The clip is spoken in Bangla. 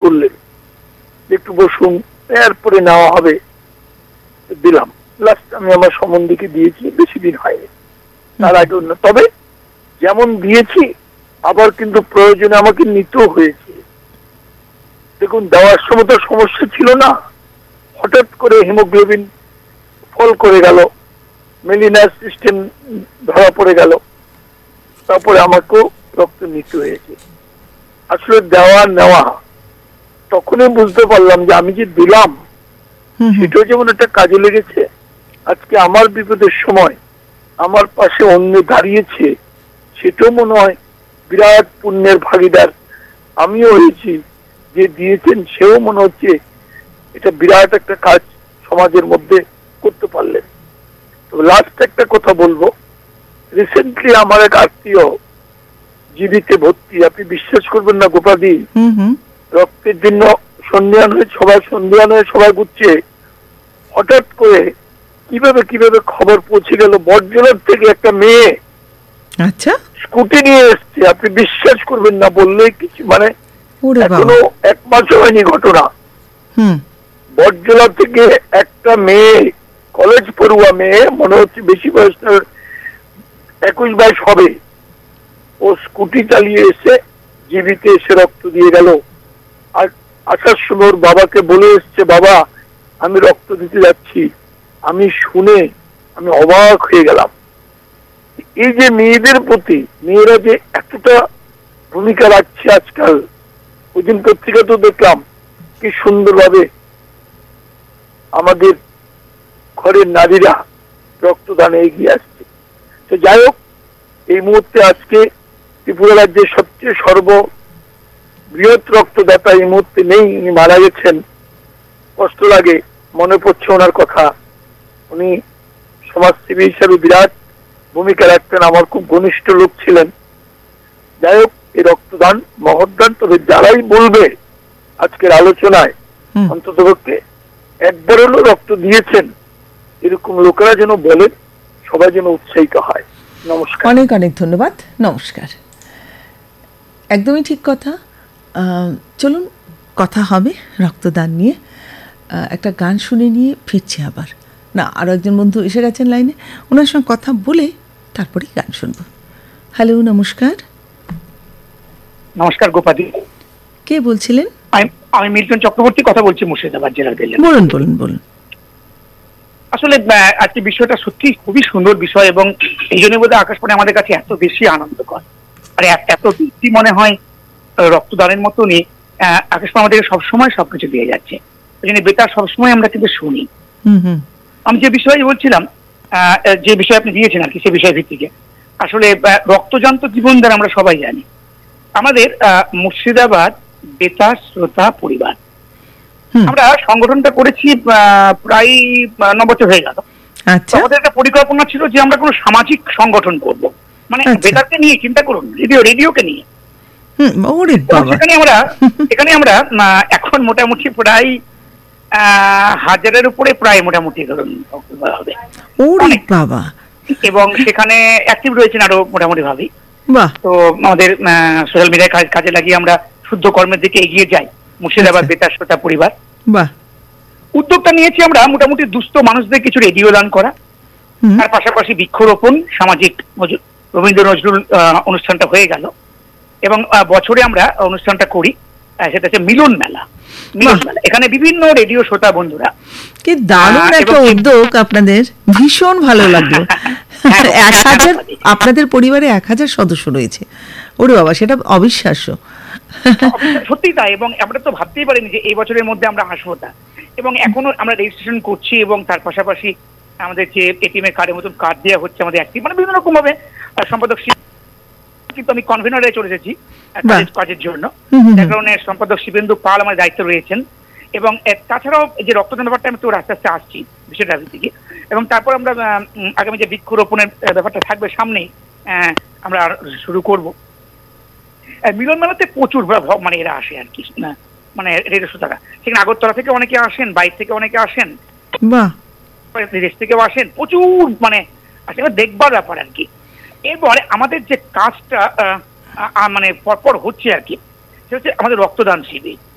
করলেন, একটু বসুন, এরপরে নেওয়া হবে, দিলাম। লাস্ট আমি আমার সম্বন্ধীকে দিয়েছি, বেশি দিন হয়নি, তার আগে অন্য। তবে যেমন দিয়েছি, আবার কিন্তু প্রয়োজনে আমাকে নিতেও হয়েছে। দেখুন, দেওয়ার সময় তো সমস্যা ছিল না, হঠাৎ করে হিমোগ্লোবিন ফল করে গেল, মেলিনাস সিস্টেম ধরা পড়ে গেল, তারপরে আমাকেও রক্ত নিতে হয়েছে। আসলে দেওয়া নেওয়া, তখনই বুঝতে পারলাম যে আমি যে দিলাম সেটাও যেমন একটা কাজে লেগেছে। আজকে আমার বিপদের সময় আমার পাশে অন্য দাঁড়িয়েছে, সেটাও মনে হয় বিরাট পুণ্যের ভাগিদার আমিও হয়েছি। যে দিয়েছেন সেও মনে হচ্ছে এটা বিরাট একটা কাজ সমাজের মধ্যে করতে পারলেন। তো লাস্ট একটা কথা বলবো, রিসেন্টলি আমার এক আত্মীয় জীবিতে ভর্তি, আপনি বিশ্বাস করবেন না গোপাদি, রক্তের জন্য সন্ধিয়ান হয়ে সবাই ঘুরছে, হঠাৎ করে কিভাবে কিভাবে খবর পৌঁছে গেল বটজলার থেকে একটা মেয়ে আচ্ছা স্কুটি নিয়ে এসছে। আপনি বিশ্বাস করবেন না, বললে কিছু মানে এখনো 1 মাস হয়নি ঘটনা। বটজলা থেকে একটা মেয়ে, কলেজ পড়ুয়া মেয়ে, মনে হচ্ছে বেশি বয়স 21-22 হবে, ও স্কুটি চালিয়ে এসে জীবিতে এসে রক্ত দিয়ে গেল। আর আসার সময় ওর বাবাকে বলে এসছে, বাবা আমি রক্ত দিতে যাচ্ছি। আমি শুনে আমি অবাক হয়ে গেলাম। এই যে মেয়েদের প্রতি মেয়েরা যে এতটা ভূমিকা রাখছে আজকাল, ওই দিন পত্রিকাতেও দেখলাম কি সুন্দরভাবে আমাদের ঘরের নারীরা রক্তদানে এগিয়ে আসছে। তো যাই হোক, এই মুহূর্তে আজকে ত্রিপুরা রাজ্যের সবচেয়ে সর্ববৃহৎ রক্তদাতা এই মুহূর্তে নেই, উনি মারা গেছেন। কষ্ট লাগে, মনে পড়ছে ওনার কথা। উনি সমাজসেবী হিসাবে বিরাট ভূমিকা রাখতেন, আমার খুব ঘনিষ্ঠ লোক ছিলেন। যাই হোক, এই রক্তদান মহৎদান। তবে যারাই বলবে আজকের আলোচনায় অন্ততপক্ষে একবার হলো রক্ত দিয়েছেন, এরকম লোকেরা যেন বলেন, সবাই যেন উৎসাহিত হয়। নমস্কার, অনেক অনেক ধন্যবাদ, নমস্কার। একদমই ঠিক কথা। চলুন কথা হবে রক্তদান নিয়ে, একটা গান শুনে নিয়ে ফিরছি আবার। না, আরও একজন বন্ধু এসে গেছেন লাইনে, ওনার সঙ্গে কথা বলে তারপরে গান শুনবো। হ্যালো, নমস্কার। নমস্কার গোপাদি, কে বলছিলেন? আমি মিল্টন চক্রবর্তী কথা বলছি, মুর্শিদাবাদ জেলার বেল্লা। বলুন বলুন বলুন। আসলে আজকে বিষয়টা সত্যি খুবই সুন্দর বিষয়, এবং এই জন্য বোধহয় আকাশবাণী আমাদের কাছে এত বেশি আনন্দকর। আর এত বেশি মনে হয় রক্তদানের মতনই আকাশবাণী আমাদেরকে সবসময় সবকিছু দিয়ে যাচ্ছে। ওই জন্য বেতার সবসময় আমরা কিন্তু শুনি। আমি যে বিষয়ে বলছিলাম, যে বিষয় আপনি দিয়েছেন আর কি, সে বিষয় ভিত্তিকে আসলে রক্তজান্ত জীবনদান আমরা সবাই জানি। আমাদের মুর্শিদাবাদ বেতার শ্রোতা পরিবার, আমরা সংগঠনটা করেছি প্রায় 9 বছর হয়ে গেল। আমাদের একটা পরিকল্পনা ছিল যে আমরা কোনো সামাজিক সংগঠন করব, মানে বেতারকে নিয়ে, চিন্তা করুন, রেডিওকে নিয়ে। এখানে আমরা এখন মোটামুটি প্রায় 1000-এর উপরে প্রায় মোটামুটি ধরুন হবে, এবং সেখানে অ্যাক্টিভ রয়েছেন আরো মোটামুটি ভাবে। তো আমাদের সোশ্যাল মিডিয়ায় কাজে লাগিয়ে আমরা শুদ্ধ কর্মের দিকে এগিয়ে যাই। মুর্শিদাবাদ বেতার শ্রোতা পরিবার উদ্যোগটা নিয়েছি আমরা মোটামুটি দুস্থ মানুষদের কিছু রেডিও দান করা, তার পাশাপাশি বৃক্ষরোপণ, সামাজিক রবীন্দ্র নজরুল অনুষ্ঠানটা হয়ে গেল, এবং বছরে আমরা অনুষ্ঠানটা করি, সেটা হচ্ছে মিলন মেলা। এখানে বিভিন্ন রেডিও শ্রোতা বন্ধুরা, কি দারুণ একটা উদ্যোগ আপনাদের, ভীষণ ভালো লাগলো। 1000, আপনাদের পরিবারে 1000 সদস্য রয়েছে, ওরে বাবা, সেটা অবিশ্বাস্য। সত্যি তাই, এবং আমরা তো ভাবতেই পারিনি যে এই বছরের মধ্যে আমরা আসবো তা। এবং এখনো আমরা রেজিস্ট্রেশন করছি, এবং তার পাশাপাশি আমাদের যে এটিএমের কার্ডের মতন কার্ড দেওয়া হচ্ছে আমাদের অ্যাক্টিভ, মানে বিভিন্ন রকম ভাবে সম্পাদক, কিন্তু আমি কনভেনারে চলে এসেছি কাজের জন্য, যার কারণে সম্পাদক শিবেন্দু পাল আমার দায়িত্ব রয়েছেন। এবং তাছাড়াও যে রক্তদান ব্যাপারটা আমি তো আস্তে আস্তে আসছি বিষয়টা দিকে, এবং তারপর আমরা আগামী যে বৃক্ষরোপণের ব্যাপারটা থাকবে সামনেই, আমরা শুরু করব। মিলন মেলাতে প্রচুর মানে এরা আসে আর কি, মানে রেডিও শ্রোতারা, সেখানে আগরতলা থেকে অনেকে আসেন, বাইরে থেকে অনেকে আসেন, দেশ থেকেও আসেন, প্রচুর মানে আসলে দেখবার ব্যাপার আর কি। এরপরে আমাদের যে কাজটা মানে পরপর হচ্ছে আর কি, সেটা হচ্ছে আমাদের রক্তদান শিবির।